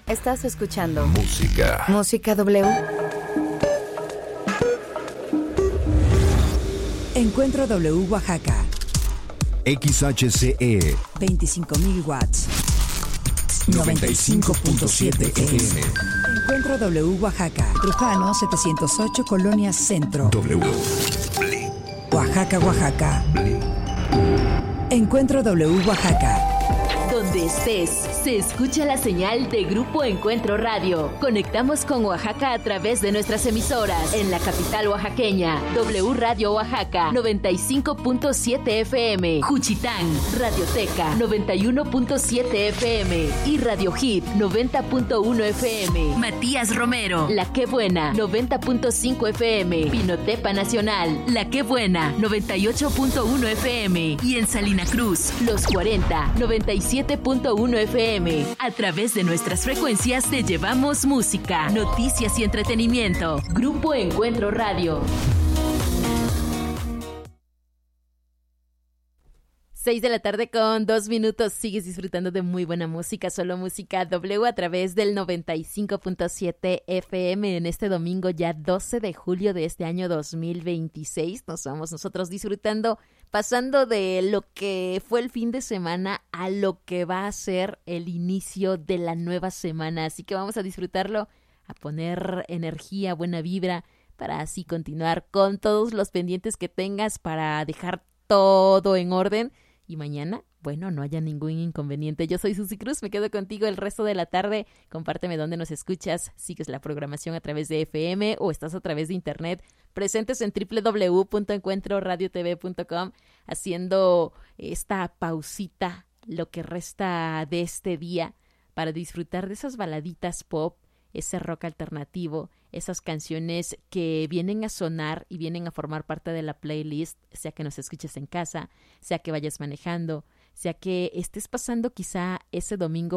Estás escuchando Música W. Encuentro W Oaxaca. XHCE 25,000 watts. 95.7 FM. Encuentro W Oaxaca. Trujano 708 Colonia Centro. W. Oaxaca, Oaxaca. Encuentro W Oaxaca. Donde estés, se escucha la señal de Grupo Encuentro Radio. Conectamos con Oaxaca a través de nuestras emisoras. En la capital oaxaqueña, W Radio Oaxaca, 95.7 FM. Juchitán, Radioteca, 91.7 FM. Y Radio Hit, 90.1 FM. Matías Romero, La Qué Buena, 90.5 FM. Pinotepa Nacional, La Qué Buena, 98.1 FM. Y en Salina Cruz, Los 40, 97.1 FM. A través de nuestras frecuencias te llevamos música, noticias y entretenimiento. Grupo Encuentro Radio. 6 de la tarde con 2 minutos. Sigues disfrutando de muy buena música, solo música W a través del 95.7 FM en este domingo ya 12 de julio de este año 2026. Nos vamos nosotros disfrutando, pasando de lo que fue el fin de semana a lo que va a ser el inicio de la nueva semana. Así que vamos a disfrutarlo, a poner energía, buena vibra, para así continuar con todos los pendientes que tengas, para dejar todo en orden. Y mañana, bueno, no haya ningún inconveniente. Yo soy Susi Cruz, me quedo contigo el resto de la tarde. Compárteme dónde nos escuchas, sigues la programación a través de FM o estás a través de internet, presentes en www.encuentroradiotv.com, haciendo esta pausita, lo que resta de este día, para disfrutar de esas baladitas pop, ese rock alternativo, esas canciones que vienen a sonar y vienen a formar parte de la playlist, sea que nos escuches en casa, sea que vayas manejando, sea que estés pasando quizá ese domingo